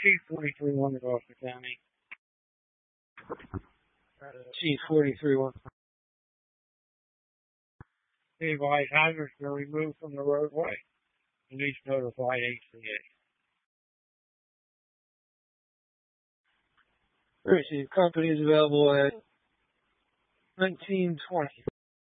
Chief 43-1 to Gloucester County. Chief 43-1. Be advised, hazards were removed from the roadway. Police notified HCA. Receive company is available at 1920.